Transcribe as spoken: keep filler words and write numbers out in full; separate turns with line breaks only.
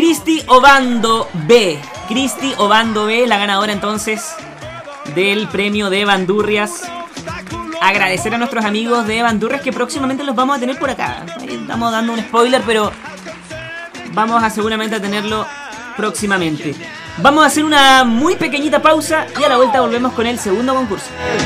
Cristi Obando B. Cristi Obando B, la ganadora entonces del premio de Bandurrias. Agradecer a nuestros amigos de Bandurrias que próximamente los vamos a tener por acá. Ahí estamos dando un spoiler, pero vamos a seguramente a tenerlo próximamente. Vamos a hacer una muy pequeñita pausa y a la vuelta volvemos con el segundo concurso.